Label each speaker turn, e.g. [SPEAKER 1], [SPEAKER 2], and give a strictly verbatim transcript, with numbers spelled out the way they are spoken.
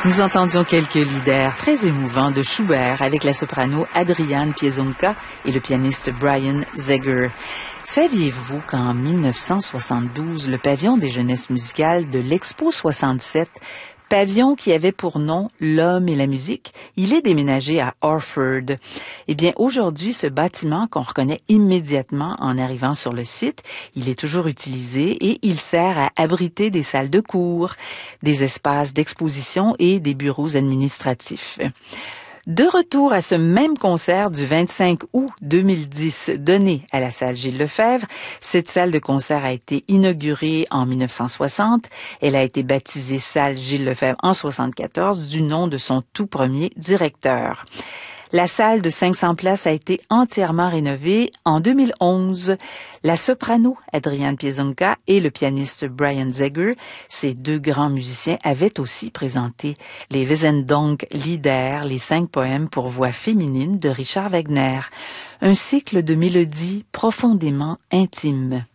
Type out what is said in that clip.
[SPEAKER 1] Nous entendions quelques lieder très émouvants de Schubert avec la soprano Adriane Piezonka et le pianiste Brian Zegger. Saviez-vous qu'en mille neuf cent soixante-douze, le pavillon des jeunesses musicales de l'Expo soixante-sept, pavillon qui avait pour nom L'Homme et la musique, il est déménagé à Orford. Eh bien, aujourd'hui, ce bâtiment qu'on reconnaît immédiatement en arrivant sur le site, il est toujours utilisé et il sert à abriter des salles de cours, des espaces d'exposition et des bureaux administratifs. De retour à ce même concert du vingt-cinq août deux mille dix donné à la salle Gilles Lefebvre, cette salle de concert a été inaugurée en mille neuf cent soixante. Elle a été baptisée salle Gilles Lefebvre en soixante-quatorze du nom de son tout premier directeur. La salle de cinq cents places a été entièrement rénovée en deux mille onze. La soprano Adriane Piezonka et le pianiste Brian Zegger, ces deux grands musiciens, avaient aussi présenté les Wesendonck Lieder, les cinq poèmes pour voix féminine de Richard Wagner, un cycle de mélodies profondément intimes.